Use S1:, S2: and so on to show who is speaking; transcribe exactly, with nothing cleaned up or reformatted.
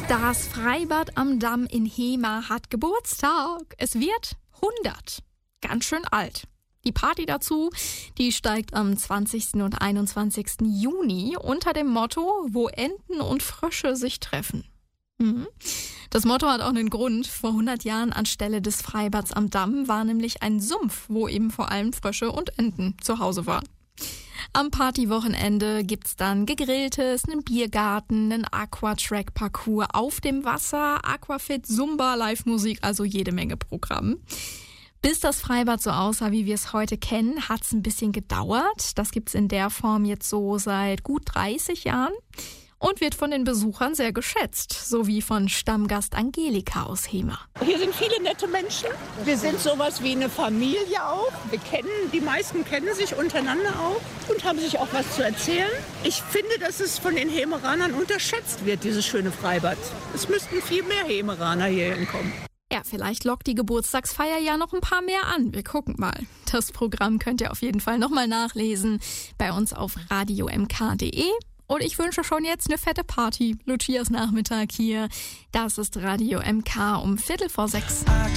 S1: Das Freibad am Damm in Hemer hat Geburtstag. Es wird hundert. Ganz schön alt. Die Party dazu, die steigt am zwanzigsten und einundzwanzigsten Juni unter dem Motto, wo Enten und Frösche sich treffen. Mhm. Das Motto hat auch einen Grund. Vor hundert Jahren anstelle des Freibads am Damm war nämlich ein Sumpf, wo eben vor allem Frösche und Enten zu Hause waren. Am Partywochenende gibt's dann Gegrilltes, einen Biergarten, einen Aquatrack-Parcours auf dem Wasser, Aquafit, Zumba, Live-Musik, also jede Menge Programm. Bis das Freibad so aussah, wie wir es heute kennen, hat's ein bisschen gedauert. Das gibt's in der Form jetzt so seit gut dreißig Jahren und wird von den Besuchern sehr geschätzt, sowie von Stammgast Angelika aus Hemer.
S2: Hier sind viele nette Menschen. Wir sind sowas wie eine Familie auch. Wir kennen, die meisten kennen sich untereinander auch und haben sich auch was zu erzählen. Ich finde, dass es von den Hemeranern unterschätzt wird, dieses schöne Freibad. Es müssten viel mehr Hemeraner hierhin kommen.
S1: Ja, vielleicht lockt die Geburtstagsfeier ja noch ein paar mehr an. Wir gucken mal. Das Programm könnt ihr auf jeden Fall nochmal nachlesen bei uns auf radio m k punkt d e. Und ich wünsche schon jetzt eine fette Party. Lucias Nachmittag hier. Das ist Radio M K um Viertel vor sechs.